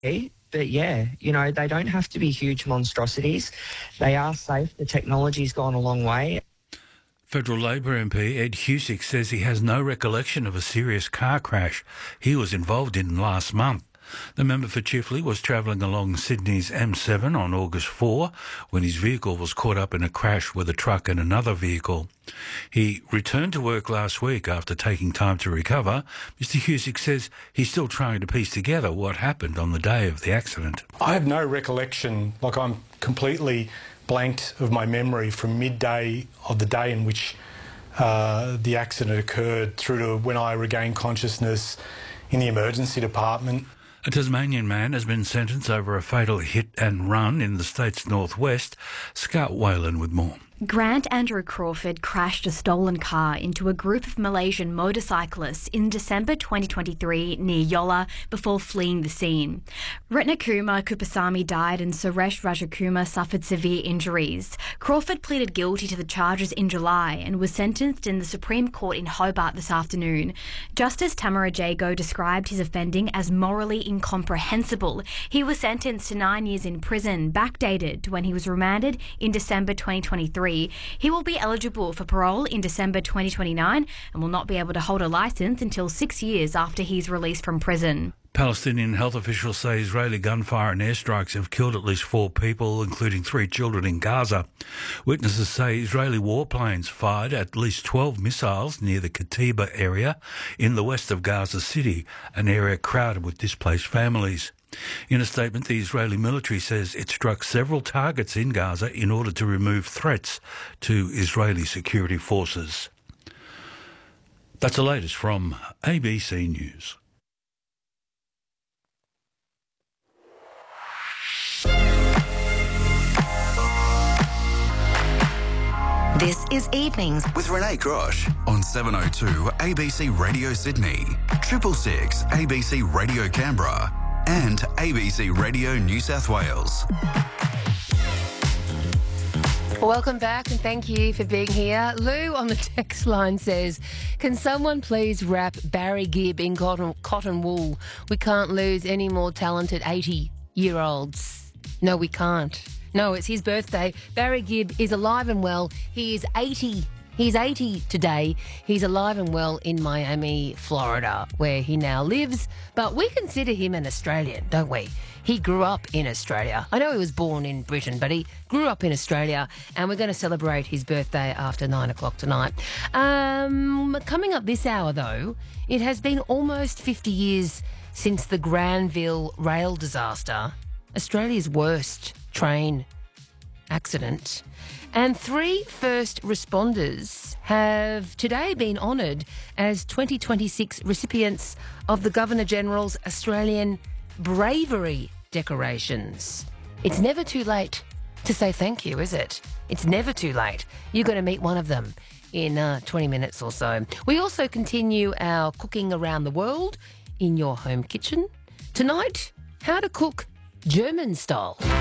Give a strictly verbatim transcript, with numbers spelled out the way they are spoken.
But yeah, you know, they don't have to be huge monstrosities. They are safe. The technology's gone a long way. Federal Labor M P Ed Husick says he has no recollection of a serious car crash he was involved in last month. The member for Chifley was travelling along Sydney's M seven on August fourth when his vehicle was caught up in a crash with a truck and another vehicle. He returned to work last week after taking time to recover. Mister Husick says he's still trying to piece together what happened on the day of the accident. I have no recollection, like I'm completely blanked of my memory from midday of the day in which uh, the accident occurred through to when I regained consciousness in the emergency department. A Tasmanian man has been sentenced over a fatal hit and run in the state's northwest. Scott Whalen with more. Grant Andrew Crawford crashed a stolen car into a group of Malaysian motorcyclists in December twenty twenty-three near Yola before fleeing the scene. Ratnakumar Kupasamy died and Suresh Rajakumar suffered severe injuries. Crawford pleaded guilty to the charges in July and was sentenced in the Supreme Court in Hobart this afternoon. Justice Tamara Jago described his offending as morally incomprehensible. He was sentenced to nine years in prison, backdated to when he was remanded in December twenty twenty-three. He will be eligible for parole in December twenty twenty-nine and will not be able to hold a licence until six years after he's released from prison. Palestinian health officials say Israeli gunfire and airstrikes have killed at least four people, including three children in Gaza. Witnesses say Israeli warplanes fired at least twelve missiles near the Katiba area in the west of Gaza City, an area crowded with displaced families. In a statement, the Israeli military says it struck several targets in Gaza in order to remove threats to Israeli security forces. That's the latest from A B C News. This is Evenings with Renee Grosh on seven oh two A B C Radio Sydney, triple six A B C Radio Canberra and A B C Radio New South Wales. Welcome back and thank you for being here. Lou on the text line says, can someone please wrap Barry Gibb in cotton, cotton wool? We can't lose any more talented eighty-year-olds. No, we can't. No, it's his birthday. Barry Gibb is alive and well. He is eighty. He's eighty today. He's alive and well in Miami, Florida, where he now lives. But we consider him an Australian, don't we? He grew up in Australia. I know he was born in Britain, but he grew up in Australia, and we're going to celebrate his birthday after nine o'clock tonight. Um, coming up this hour, though, it has been almost fifty years since the Granville rail disaster, Australia's worst train accident. And three first responders have today been honoured as twenty twenty-six recipients of the Governor-General's Australian Bravery Decorations. It's never too late to say thank you, is it? It's never too late. You're going to meet one of them in uh, twenty minutes or so. We also continue our cooking around the world in your home kitchen. Tonight, how to cook German style.